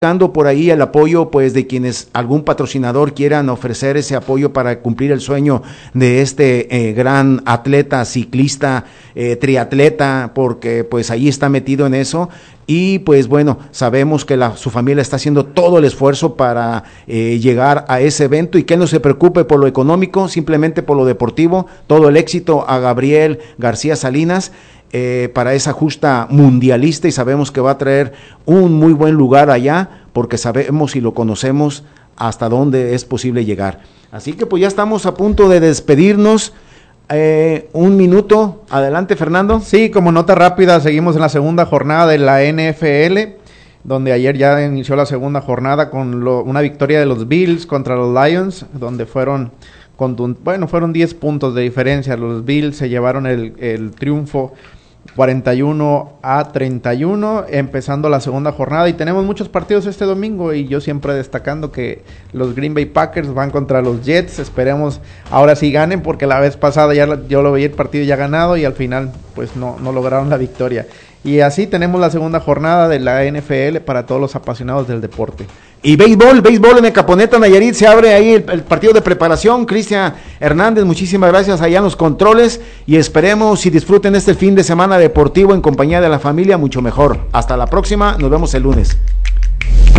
por ahí el apoyo pues de quienes algún patrocinador quieran ofrecer ese apoyo para cumplir el sueño de este gran atleta, ciclista, triatleta, porque pues ahí está metido en eso. Y pues bueno, sabemos que su familia está haciendo todo el esfuerzo para llegar a ese evento, y que él no se preocupe por lo económico, simplemente por lo deportivo. Todo el éxito a Gabriel García Salinas para esa justa mundialista, y sabemos que va a traer un muy buen lugar allá, porque sabemos y lo conocemos hasta dónde es posible llegar. Así que pues ya estamos a punto de despedirnos. Un minuto, adelante Fernando. Sí, como nota rápida, seguimos en la segunda jornada de la NFL, donde ayer ya inició la segunda jornada con una victoria de los Bills contra los Lions, donde fueron 10 puntos de diferencia. Los Bills se llevaron el triunfo 41-31, empezando la segunda jornada, y tenemos muchos partidos este domingo, y yo siempre destacando que los Green Bay Packers van contra los Jets. Esperemos ahora sí ganen, porque la vez pasada yo lo veía el partido ya ganado y al final pues no lograron la victoria. Y así tenemos la segunda jornada de la NFL para todos los apasionados del deporte. Y béisbol en el Caponeta Nayarit, se abre ahí el partido de preparación. Cristian Hernández, muchísimas gracias allá en los controles, y esperemos y disfruten este fin de semana deportivo en compañía de la familia, mucho mejor. Hasta la próxima, nos vemos el lunes.